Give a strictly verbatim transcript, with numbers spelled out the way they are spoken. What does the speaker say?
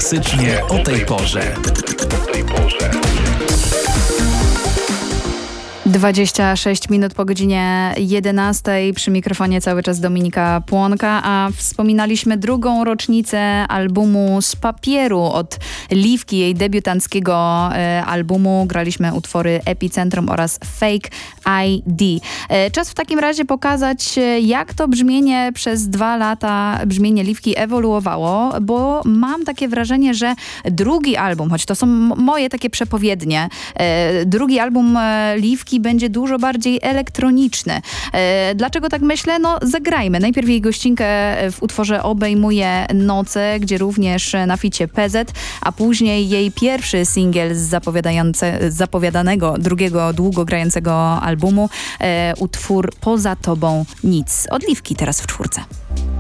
Klasycznie o tej porze. O tej porze. dwadzieścia sześć minut po godzinie jedenastej. Przy mikrofonie cały czas Dominika Płonka, a wspominaliśmy drugą rocznicę albumu Z papieru od Liwki, jej debiutanckiego e, albumu. Graliśmy utwory Epicentrum oraz Fake I D. E, czas w takim razie pokazać, jak to brzmienie przez dwa lata, brzmienie Liwki ewoluowało, bo mam takie wrażenie, że drugi album, choć to są moje takie przepowiednie, e, drugi album e, Liwki będzie dużo bardziej elektroniczny. E, dlaczego tak myślę? No zagrajmy. Najpierw jej gościnkę w utworze Obejmuje noce, gdzie również na ficie P Z, a później jej pierwszy singiel z zapowiadanego drugiego długo grającego albumu, e, utwór Poza tobą nic. Od Liwki teraz w czwórce.